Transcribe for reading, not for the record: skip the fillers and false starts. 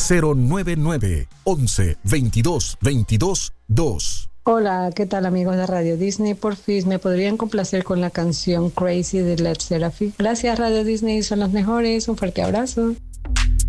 099 11 22 22 2. Hola, ¿qué tal amigos de Radio Disney? Por fin me podrían complacer con la canción Crazy de Led Zeppelin. Gracias Radio Disney, son los mejores. Un fuerte abrazo.